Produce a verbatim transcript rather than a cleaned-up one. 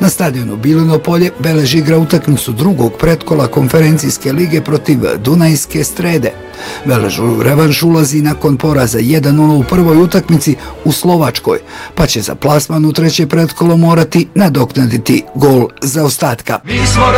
Na stadionu Bilino polje Belež igra utakmicu drugog pretkola konferencijske lige protiv Dunajske Strede. Belež u revanš ulazi nakon poraza jedan nula u prvoj utakmici u Slovačkoj, pa će za plasman u treće pretkolo morati nadoknaditi gol zaostatka.